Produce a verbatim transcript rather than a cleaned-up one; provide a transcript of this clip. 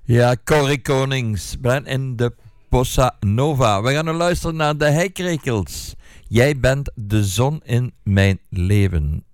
Ja, Corrie Konings, ben in de Bossa Nova. We gaan nu luisteren naar de Heikrekels. Jij bent de zon in mijn leven.